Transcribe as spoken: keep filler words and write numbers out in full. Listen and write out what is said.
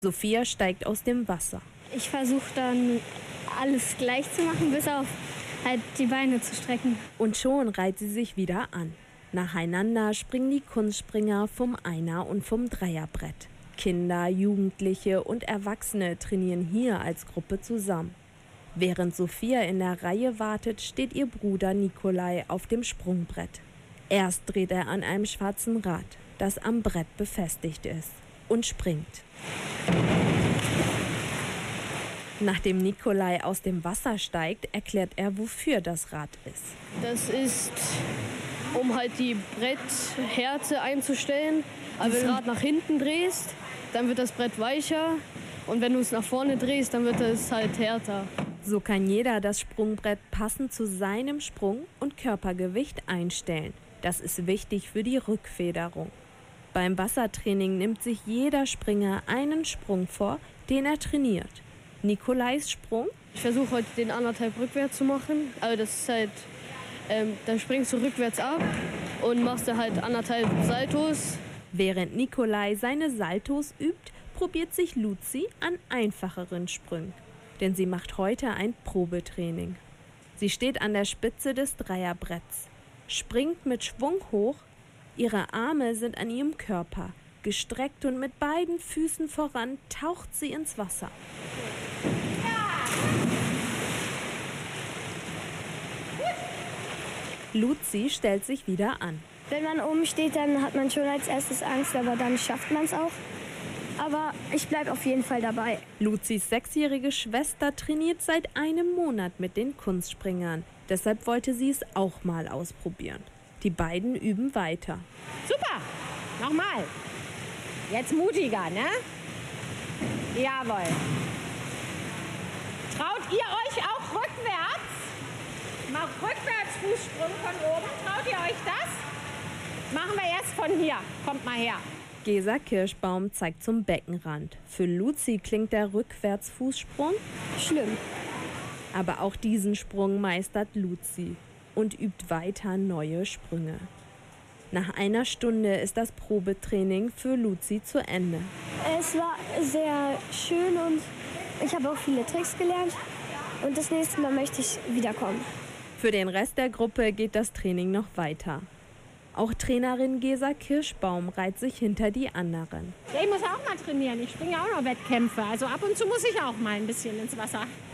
Sophia steigt aus dem Wasser. Ich versuche dann alles gleich zu machen, bis auf halt die Beine zu strecken. Und schon reiht sie sich wieder an. Nacheinander springen die Kunstspringer vom Einer- und vom Dreierbrett. Kinder, Jugendliche und Erwachsene trainieren hier als Gruppe zusammen. Während Sophia in der Reihe wartet, steht ihr Bruder Nikolai auf dem Sprungbrett. Erst dreht er an einem schwarzen Rad, das am Brett befestigt ist, und springt. Nachdem Nikolai aus dem Wasser steigt, erklärt er, wofür das Rad ist. Das ist, um halt die Bretthärte einzustellen. Also wenn du das Rad nach hinten drehst, dann wird das Brett weicher. Und wenn du es nach vorne drehst, dann wird es halt härter. So kann jeder das Sprungbrett passend zu seinem Sprung und Körpergewicht einstellen. Das ist wichtig für die Rückfederung. Beim Wassertraining nimmt sich jeder Springer einen Sprung vor, den er trainiert. Nikolais Sprung? Ich versuche heute den anderthalb rückwärts zu machen. Also das ist halt, ähm, dann springst du rückwärts ab und machst du halt anderthalb Saltos. Während Nikolai seine Saltos übt, probiert sich Luzi an einfacheren Sprüngen. Denn sie macht heute ein Probetraining. Sie steht an der Spitze des Dreierbretts, springt mit Schwung hoch. Ihre Arme sind an ihrem Körper. Gestreckt und mit beiden Füßen voran taucht sie ins Wasser. Luzi stellt sich wieder an. Wenn man oben steht, dann hat man schon als erstes Angst, aber dann schafft man es auch. Aber ich bleibe auf jeden Fall dabei. Luzis sechsjährige Schwester trainiert seit einem Monat mit den Kunstspringern. Deshalb wollte sie es auch mal ausprobieren. Die beiden üben weiter. Super, nochmal. Jetzt mutiger, ne? Jawohl. Traut ihr euch auch rückwärts? Mal rückwärts Fußsprung von oben. Traut ihr euch das? Machen wir erst von hier. Kommt mal her. Gesa Kirschbaum zeigt zum Beckenrand. Für Luzi klingt der Rückwärtsfußsprung schlimm. Aber auch diesen Sprung meistert Luzi und übt weiter neue Sprünge. Nach einer Stunde ist das Probetraining für Luzi zu Ende. Es war sehr schön und ich habe auch viele Tricks gelernt. Und das nächste Mal möchte ich wiederkommen. Für den Rest der Gruppe geht das Training noch weiter. Auch Trainerin Gesa Kirschbaum reiht sich hinter die anderen. Ja, ich muss auch mal trainieren. Ich springe auch noch Wettkämpfe. Also ab und zu muss ich auch mal ein bisschen ins Wasser.